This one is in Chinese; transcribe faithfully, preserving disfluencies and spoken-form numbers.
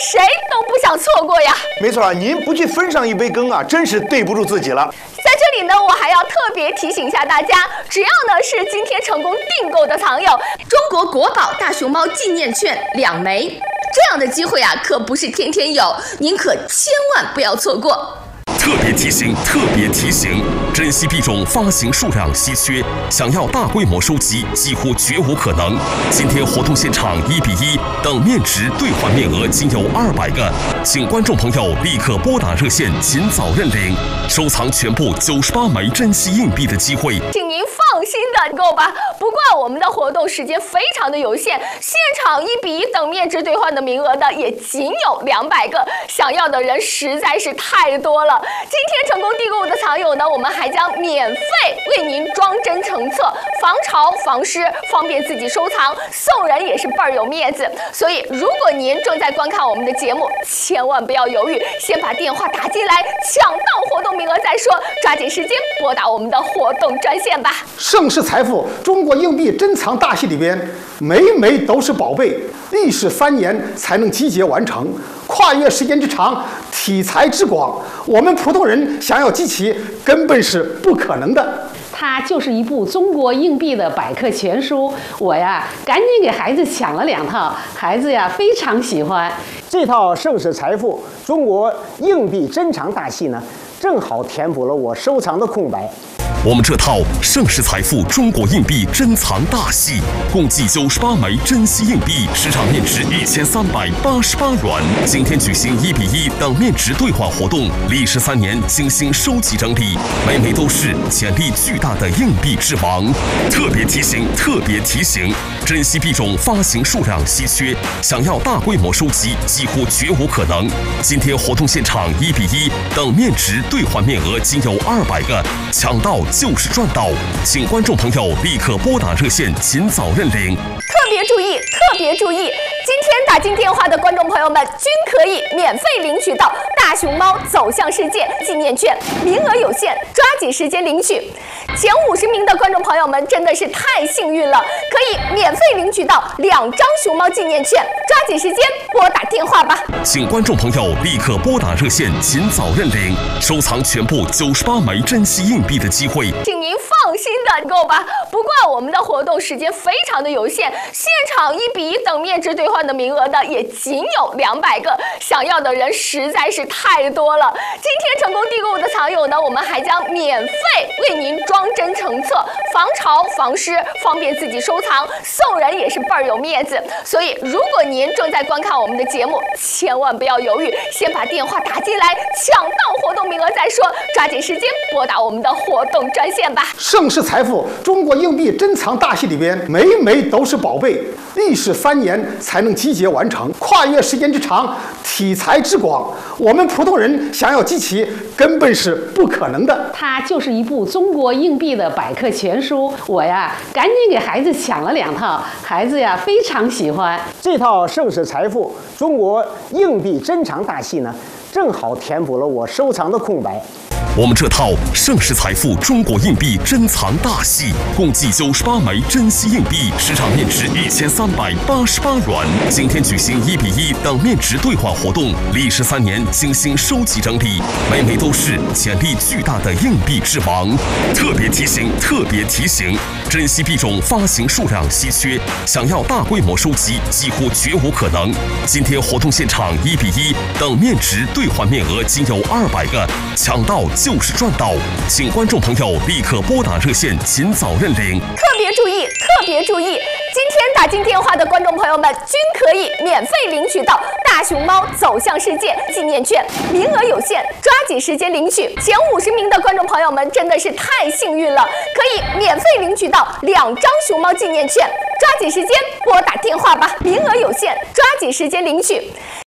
谁都不想错过呀。 没错，您不去分上一杯羹啊，真是对不住自己了。 在这里呢，我还要特别提醒一下大家，只要呢是今天成功订购的藏友，中国国宝大熊猫纪念券两枚，这样的机会啊，可不是天天有，您可千万不要错过。 特别提醒，特别提醒，珍稀币种发行数量稀缺，想要大规模收集几乎绝无可能。今天活动现场一比一等面值兑换面额仅有二百个，请观众朋友立刻拨打热线，尽早认领，收藏全部九十八枚珍稀硬币的机会。 请您放心的购吧。不过我们的活动时间非常的有限，现场一比一等面值兑换的名额呢也仅有两百个，想要的人实在是太多了。今天成功订购的藏友呢，我们还将免费为您装帧成册，防潮防湿，方便自己收藏，送人也是倍儿有面子。所以如果您正在观看我们的节目，千万不要犹豫，先把电话打进来，抢到活动名额再说，抓紧时间拨打我们的活动专线吧。 盛世财富中国硬币珍藏大戏里边，每枚都是宝贝，历时三年才能集结完成，跨越时间之长，题材之广，我们普通人想要集齐根本是不可能的。 它就是一部中国硬币的百科全书，我呀赶紧给孩子抢了两套，孩子呀非常喜欢。 这套盛世财富中国硬币珍藏大戏呢，正好填补了我收藏的空白。 我们这套盛世财富中国硬币珍藏大戏，共计九十八枚珍稀硬币，市场面值一千三百八十八元。今天举行一比一等面值兑换活动，历时三年精心收集整理，每枚都是潜力巨大的硬币之王。特别提醒，特别提醒，珍稀币种发行数量稀缺，想要大规模收集几乎绝无可能。今天活动现场一比一等面值兑换面额仅有二百个，抢到就是赚到，请观众朋友立刻拨打热线，尽早认领。 特别注意，特别注意！今天打进电话的观众朋友们均可以免费领取到大熊猫走向世界纪念券，名额有限，抓紧时间领取。前五十名的观众朋友们真的是太幸运了，可以免费领取到两张熊猫纪念券，抓紧时间拨打电话吧。 请观众朋友立刻拨打热线，尽早认领，收藏全部九十八枚珍稀硬币的机会。 请您放心的购吧。不过我们的活动时间非常的有限，现场一比一等面值兑换的名额呢也仅有两百个，想要的人实在是太多了。今天成功订购的藏友呢，我们还将免费为您装帧成册，防潮防湿，方便自己收藏，送人也是倍儿有面子。所以如果您正在观看我们的节目，千万不要犹豫，先把电话打进来，抢到活动名额再说，抓紧时间拨打我们的活动专线吧。 盛世财富中国硬币珍藏大戏里边，每枚都是宝贝，历时三年才能集结完成，跨越时间之长，题材之广，我们普通人想要集齐根本是不可能的。 它就是一部中国硬币的百科全书，我呀赶紧给孩子抢了两套，孩子呀非常喜欢。 这套盛世财富中国硬币珍藏大戏呢，正好填补了我收藏的空白。 我们这套盛世财富中国硬币珍藏大戏，共计九十八枚珍稀硬币，市场面值一千三百八十八元。今天举行一比一等面值兑换活动，历时三年精心收集整理，每枚都是潜力巨大的硬币之王。特别提醒，特别提醒，珍稀币种发行数量稀缺，想要大规模收集几乎绝无可能。今天活动现场一比一等面值兑换面额仅有二百个，抢到就是赚到，请观众朋友立刻拨打热线，尽早认领。 特别注意，特别注意！今天打进电话的观众朋友们均可以免费领取到大熊猫走向世界纪念券，名额有限，抓紧时间领取。前五十名的观众朋友们真的是太幸运了，可以免费领取到两张熊猫纪念券，抓紧时间拨打电话吧，名额有限，抓紧时间领取。